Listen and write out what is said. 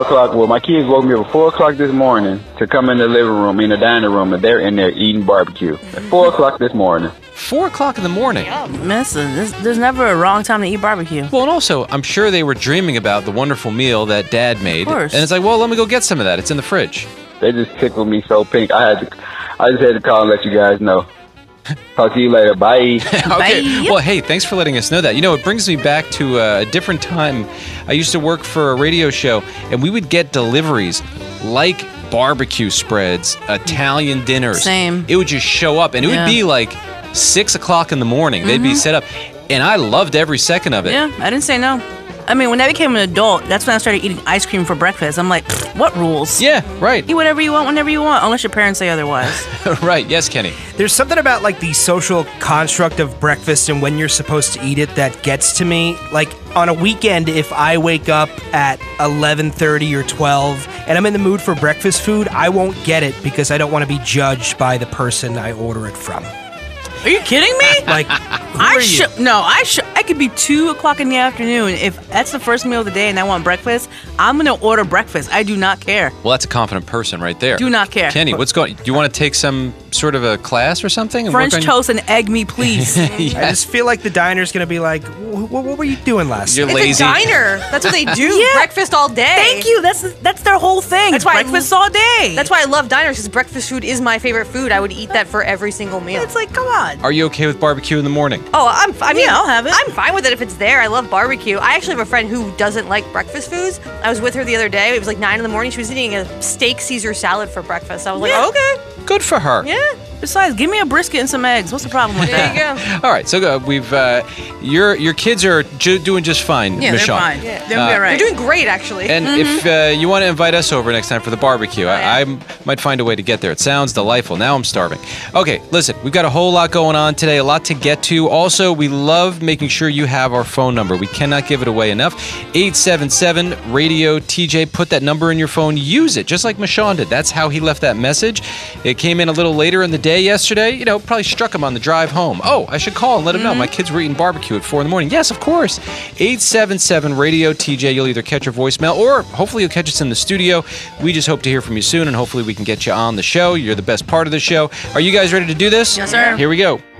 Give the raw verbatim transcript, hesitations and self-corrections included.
O'clock. Well, my kids woke me up at four o'clock this morning to come in the living room, in the dining room, and they're in there eating barbecue at four o'clock this morning. Four o'clock in the morning. Listen, there's, there's never a wrong time to eat barbecue. Well, and also, I'm sure they were dreaming about the wonderful meal that Dad made. Of course. And it's like, well, let me go get some of that. It's in the fridge. They just tickled me so pink. I had to, I just had to call and let you guys know. Talk to you later. Bye. Okay. Bye. Well, hey, thanks for letting us know that. You know, it brings me back to uh, a different time. I used to work for a radio show, and we would get deliveries like barbecue spreads, Italian dinners. Same. It would just show up, and it Yeah. would be like six o'clock in the morning. They'd be set up, and I loved every second of it. Yeah, I didn't say no. I mean, when I became an adult, that's when I started eating ice cream for breakfast. I'm like, what rules? Yeah, right. Eat whatever you want, whenever you want, unless your parents say otherwise. Right. Yes, Kenny. There's something about like the social construct of breakfast and when you're supposed to eat it that gets to me. Like on a weekend, if I wake up at eleven thirty or twelve and I'm in the mood for breakfast food, I won't get it because I don't want to be judged by the person I order it from. Are you kidding me? Like, who I are you? should no. I should. I could be two o'clock in the afternoon. If that's the first meal of the day and I want breakfast, I'm gonna order breakfast. I do not care. Well, that's a confident person right there. Do not care. Kenny, what's going? Do you want to take some sort of a class or something? And French work on- toast and egg me, please. I Yes. just feel like the diner's gonna be like, what, what were you doing last You're night? lazy. It's a diner. That's what they do. Yeah. Breakfast all day. Thank you. That's that's their whole thing. That's why I breakfast l- all day. That's why I love diners, because breakfast food is my favorite food. I would eat that for every single meal. It's like, come on. Are you okay with barbecue in the morning? Oh, I'm. I mean, Yeah, I'll have it. I'm fine with it if it's there. I love barbecue. I actually have a friend who doesn't like breakfast foods. I was with her the other day. It was like nine in the morning. She was eating a steak Caesar salad for breakfast. I was like, Yeah. okay, Good for her. yeah, Besides, give me a brisket and some eggs. What's the problem with there that? you go. All right, so uh, we've uh, your your kids are ju- doing just fine, Yeah, they're Michonne. fine. Yeah. They're all right. You're doing great, actually. And if uh, you want to invite us over next time for the barbecue, I, I might find a way to get there. It sounds delightful. Now I'm starving. Okay, listen, we've got a whole lot going on today, a lot to get to. Also, we love making sure you have our phone number. We cannot give it away enough. eight seven seven radio T J. Put that number in your phone. Use it, just like Michonne did. That's how he left that message. It came in a little later in the day yesterday. You know, probably struck him on the drive home. Oh, I should call and let him know. My kids were eating barbecue at four in the morning. Yes, of course. eight seven seven radio T J. You'll either catch your voicemail or hopefully you'll catch us in the studio. We just hope to hear from you soon, and hopefully we can get you on the show. You're the best part of the show. Are you guys ready to do this? Yes, sir. Here we go.